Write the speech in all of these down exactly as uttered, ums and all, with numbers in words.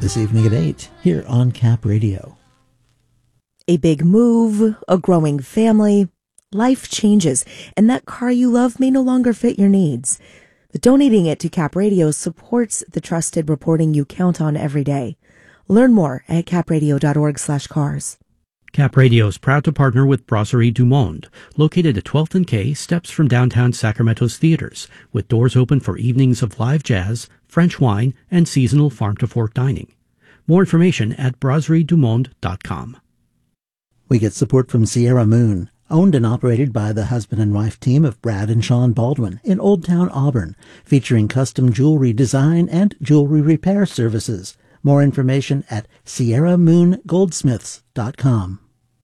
this evening at eight here on Cap Radio. A big move, a growing family, life changes, and that car you love may no longer fit your needs. But donating it to Cap Radio supports the trusted reporting you count on every day. Learn more at capradio.org slash cars. Cap Radio is proud to partner with Brasserie du Monde, located at twelfth and K, steps from downtown Sacramento's theaters, with doors open for evenings of live jazz, French wine, and seasonal farm-to-fork dining. More information at brasserie du monde dot com. We get support from Sierra Moon, owned and operated by the husband and wife team of Brad and Sean Baldwin in Old Town Auburn, featuring custom jewelry design and jewelry repair services. More information at sierra moon goldsmiths dot com.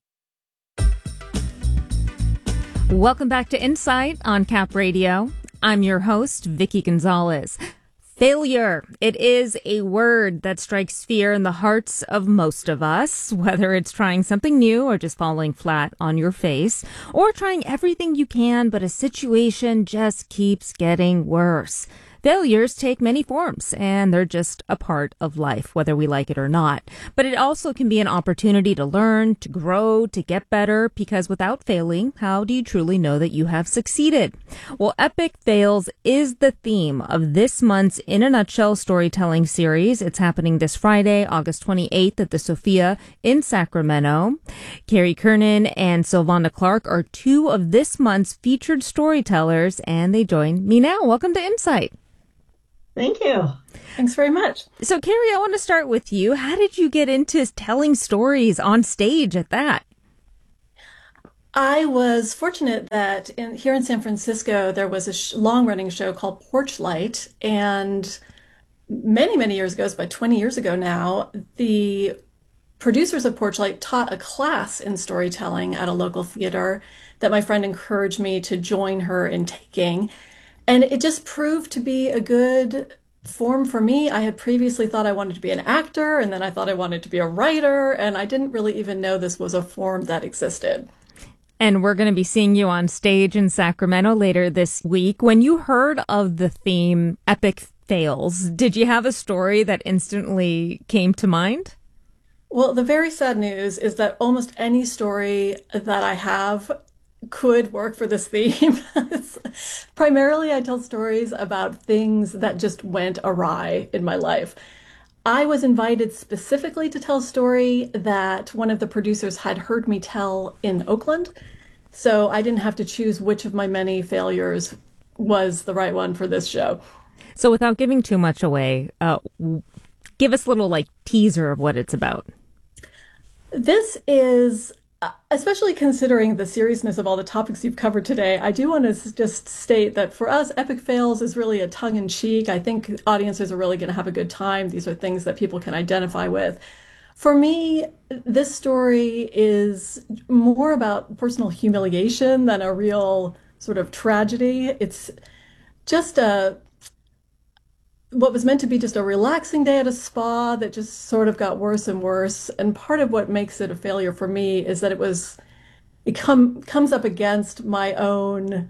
Welcome back to Insight on Cap Radio. I'm your host, Vicky Gonzalez. Failure. It is a word that strikes fear in the hearts of most of us, whether it's trying something new or just falling flat on your face, or trying everything you can, but a situation just keeps getting worse. Failures take many forms, and they're just a part of life, whether we like it or not. But it also can be an opportunity to learn, to grow, to get better, because without failing, how do you truly know that you have succeeded? Well, Epic Fails is the theme of this month's In a Nutshell storytelling series. It's happening this Friday, August twenty-eighth at the Sophia in Sacramento. Carrie Kernan and Sylvana Clark are two of this month's featured storytellers, and they join me now. Welcome to Insight. Thank you. Thanks very much. So, Carrie, I want to start with you. How did you get into telling stories on stage at that? I was fortunate that in, here in San Francisco, there was a sh- long-running show called Porchlight. And many, many years ago, it's about twenty years ago now, the producers of Porchlight taught a class in storytelling at a local theater that my friend encouraged me to join her in taking. And it just proved to be a good form for me. I had previously thought I wanted to be an actor, and then I thought I wanted to be a writer, and I didn't really even know this was a form that existed. And we're going to be seeing you on stage in Sacramento later this week. When you heard of the theme Epic Fails, did you have a story that instantly came to mind? Well, the very sad news is that almost any story that I have could work for this theme. Primarily, I tell stories about things that just went awry in my life. I was invited specifically to tell a story that one of the producers had heard me tell in Oakland. So I didn't have to choose which of my many failures was the right one for this show. So without giving too much away, uh, give us a little like teaser of what it's about. This is especially considering the seriousness of all the topics you've covered today, I do want to just state that for us, Epic Fails is really a tongue-in-cheek. I think audiences are really going to have a good time. These are things that people can identify with. For me, this story is more about personal humiliation than a real sort of tragedy. It's just a what was meant to be just a relaxing day at a spa that just sort of got worse and worse. And part of what makes it a failure for me is that it was, it come, comes up against my own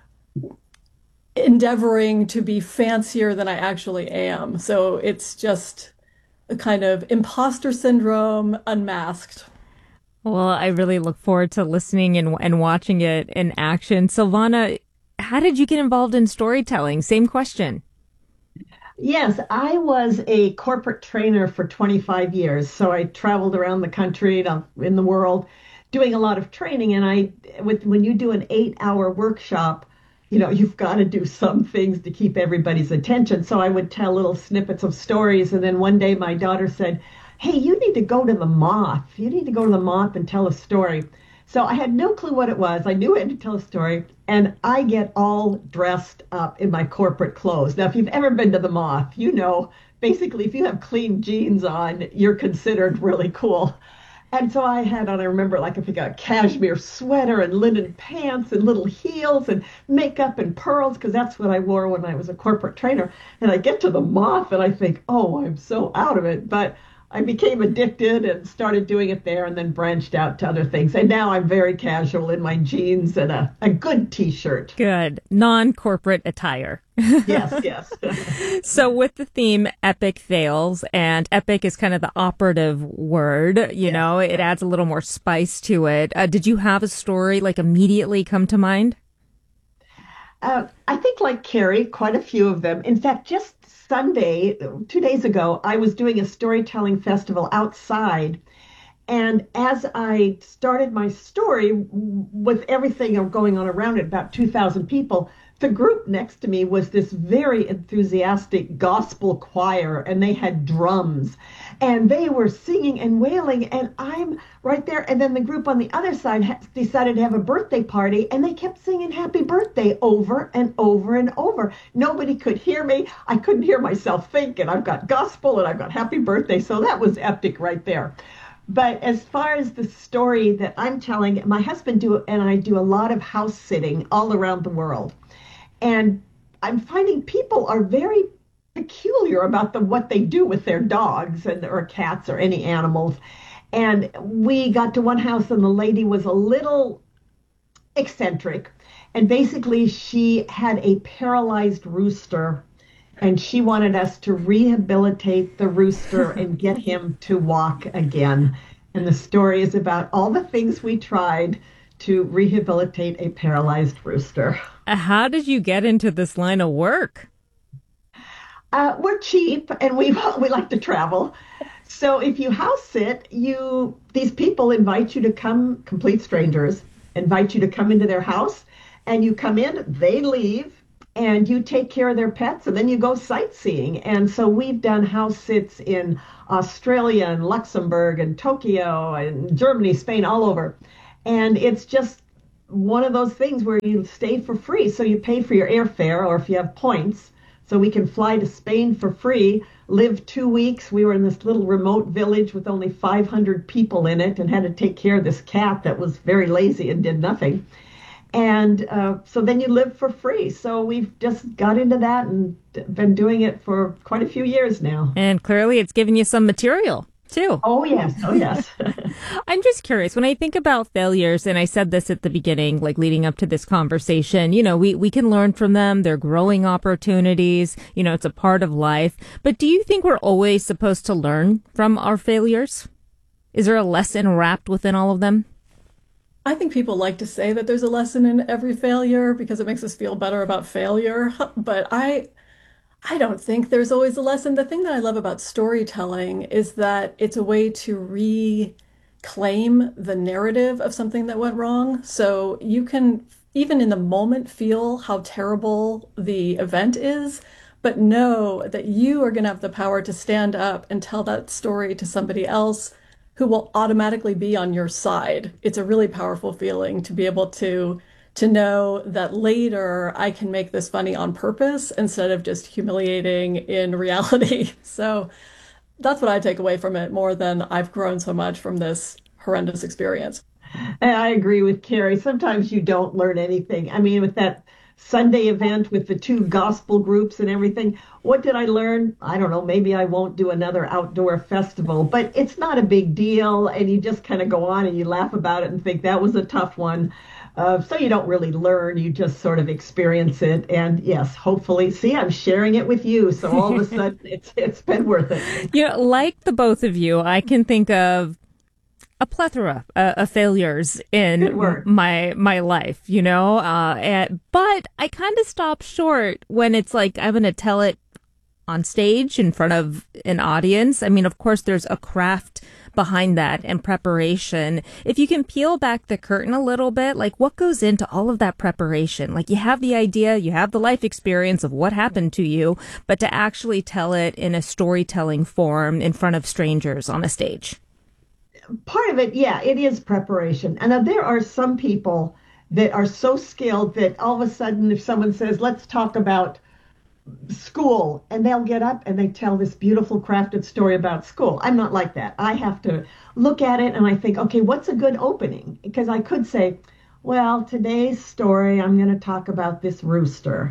endeavoring to be fancier than I actually am. So it's just a kind of imposter syndrome unmasked. Well, I really look forward to listening and, and watching it in action. Sylvana, how did you get involved in storytelling? Same question. Yes, I was a corporate trainer for twenty-five years. So I traveled around the country, in the world, doing a lot of training. And I, with, when you do an eight hour workshop, you know, you've got to do some things to keep everybody's attention. So I would tell little snippets of stories. And then one day my daughter said, hey, you need to go to the Moth. You need to go to the Moth and tell a story. So I had no clue what it was. I knew I had to tell a story. And I get all dressed up in my corporate clothes. Now, if you've ever been to the Moth, you know, basically, if you have clean jeans on, you're considered really cool. And so I had on, I remember, like, I think a cashmere sweater and linen pants and little heels and makeup and pearls, because that's what I wore when I was a corporate trainer. And I get to the Moth and I think, oh, I'm so out of it. But I became addicted and started doing it there and then branched out to other things. And now I'm very casual in my jeans and a, a good t-shirt. Good. Non-corporate attire. Yes, yes. So with the theme epic fails, and epic is kind of the operative word, you yes. know, it adds a little more spice to it. Uh, did you have a story like immediately come to mind? Uh, I think like Carrie, quite a few of them. In fact, just Sunday, two days ago, I was doing a storytelling festival outside. And as I started my story, with everything going on around it, about two thousand people, the group next to me was this very enthusiastic gospel choir, and they had drums, and they were singing and wailing, and I'm right there. And then the group on the other side ha- decided to have a birthday party, and they kept singing happy birthday over and over and over. Nobody could hear me. I couldn't hear myself think, and I've got gospel and I've got happy birthday. So that was epic right there. But as far as the story that I'm telling, my husband do and I do a lot of house sitting all around the world. And I'm finding people are very peculiar about the, what they do with their dogs and or cats or any animals. And we got to one house and the lady was a little eccentric. And basically she had a paralyzed rooster. And she wanted us to rehabilitate the rooster and get him to walk again. And the story is about all the things we tried to rehabilitate a paralyzed rooster. How did you get into this line of work? Uh, we're cheap and we we like to travel. So if you house sit, you these people invite you to come, complete strangers, invite you to come into their house, and you come in, they leave, and you take care of their pets, and then you go sightseeing. And so we've done house sits in Australia and Luxembourg and Tokyo and Germany, Spain, all over. And it's just one of those things where you stay for free. So you pay for your airfare, or if you have points, so we can fly to Spain for free, live two weeks. We were in this little remote village with only five hundred people in it and had to take care of this cat that was very lazy and did nothing. And uh, so then you live for free. So we've just got into that and been doing it for quite a few years now. And clearly it's given you some material, too. Oh, yes. Oh, yes. I'm just curious. When I think about failures, and I said this at the beginning, like leading up to this conversation, you know, we, we can learn from them. They're growing opportunities. You know, it's a part of life. But do you think we're always supposed to learn from our failures? Is there a lesson wrapped within all of them? I think people like to say that there's a lesson in every failure because it makes us feel better about failure. But I I don't think there's always a lesson. The thing that I love about storytelling is that it's a way to reclaim the narrative of something that went wrong. So you can, even in the moment, feel how terrible the event is, but know that you are going to have the power to stand up and tell that story to somebody else who will automatically be on your side. It's a really powerful feeling to be able to to know that later I can make this funny on purpose instead of just humiliating in reality. So that's what I take away from it more than I've grown so much from this horrendous experience. And I agree with Carrie. Sometimes you don't learn anything. I mean, with that Sunday event with the two gospel groups and everything, what did I learn? I don't know. Maybe I won't do another outdoor festival, but it's not a big deal. And you just kind of go on and you laugh about it and think that was a tough one. Uh, so you don't really learn. You just sort of experience it. And yes, hopefully, see, I'm sharing it with you. So all of a sudden it's it's been worth it. You know, like the both of you, I can think of a plethora uh, of failures in my my life, you know, uh, and, but I kind of stop short when it's like I'm going to tell it on stage in front of an audience. I mean, of course, there's a craft behind that and preparation. If you can peel back the curtain a little bit, like what goes into all of that preparation? Like you have the idea, you have the life experience of what happened to you, but to actually tell it in a storytelling form in front of strangers on a stage. Part of it, yeah, it is preparation. And now there are some people that are so skilled that all of a sudden, if someone says, let's talk about school, and they'll get up and they tell this beautiful crafted story about school. I'm not like that. I have to look at it and I think, okay, what's a good opening? Because I could say, well, today's story, I'm going to talk about this rooster.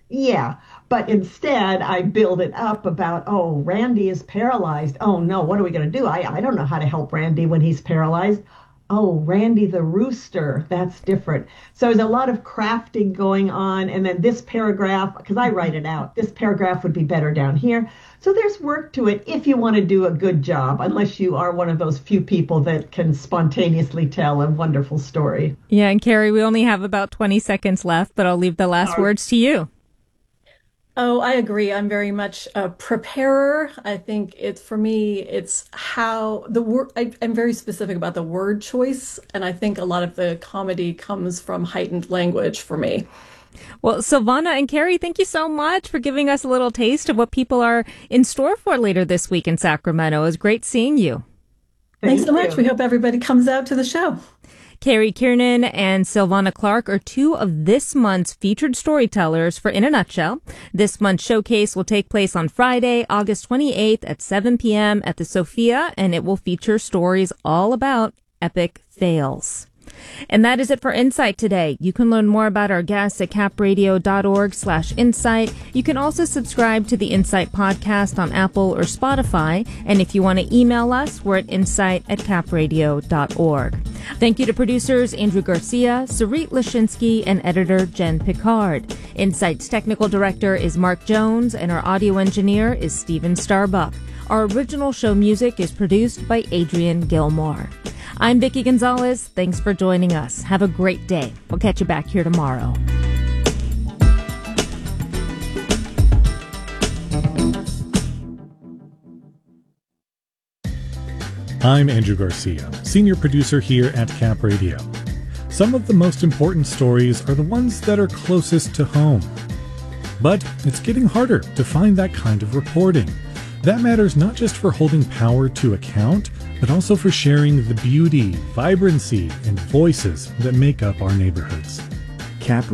Yeah, but instead I build it up about, oh, Randy is paralyzed. Oh no, what are we going to do? I, I don't know how to help Randy when he's paralyzed. Oh, Randy the rooster, that's different. So there's a lot of crafting going on. And then this paragraph, because I write it out, this paragraph would be better down here. So there's work to it if you want to do a good job, unless you are one of those few people that can spontaneously tell a wonderful story. Yeah, and Carrie, we only have about twenty seconds left, but I'll leave the last All words to you. Oh, I agree. I'm very much a preparer. I think it's, for me, it's how the word, I'm very specific about the word choice. And I think a lot of the comedy comes from heightened language for me. Well, Silvana and Carrie, thank you so much for giving us a little taste of what people are in store for later this week in Sacramento. It was great seeing you. Thanks Thank so much. you. We hope everybody comes out to the show. Carrie Kiernan and Silvana Clark are two of this month's featured storytellers for In a Nutshell. This month's showcase will take place on Friday, August twenty-eighth at seven p.m. at the Sophia, and it will feature stories all about epic fails. And that is it for Insight today. You can learn more about our guests at capradio.org slash insight. You can also subscribe to the Insight podcast on Apple or Spotify. And if you want to email us, we're at insight at capradio dot org. Thank you to producers Andrew Garcia, Sarit Lashinsky, and editor Jen Picard. Insight's technical director is Mark Jones, and our audio engineer is Steven Starbuck. Our original show music is produced by Adrian Gilmore. I'm Vicki Gonzalez. Thanks for joining us. Have a great day. We'll catch you back here tomorrow. I'm Andrew Garcia, senior producer here at Cap Radio. Some of the most important stories are the ones that are closest to home. But it's getting harder to find that kind of reporting. That matters not just for holding power to account, but also for sharing the beauty, vibrancy, and voices that make up our neighborhoods. Cap